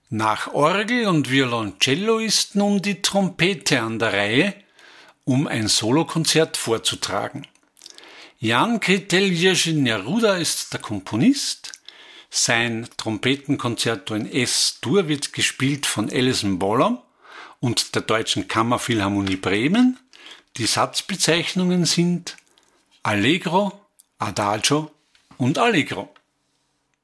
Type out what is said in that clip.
Nach Orgel und Violoncello ist nun die Trompete an der Reihe, um ein Solokonzert vorzutragen. Jan Kryteljerzy Neruda ist der Komponist. Sein Trompetenkonzerto in S-Dur wird gespielt von Alison Bolam und der Deutschen Kammerphilharmonie Bremen. Die Satzbezeichnungen sind Allegro, Adagio und Allegro.